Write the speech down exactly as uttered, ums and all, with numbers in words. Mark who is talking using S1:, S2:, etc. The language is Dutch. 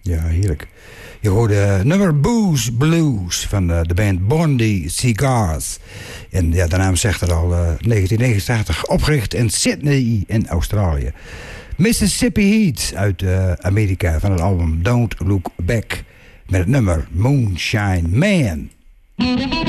S1: Ja, heerlijk. Je hoorde nummer Booze Blues van uh, de band Bondi Cigars. En ja, de naam zegt er al, uh, negentien negenentachtig opgericht in Sydney in Australië. Mississippi Heat uit uh, Amerika van het album Don't Look Back met het nummer Moonshine Man.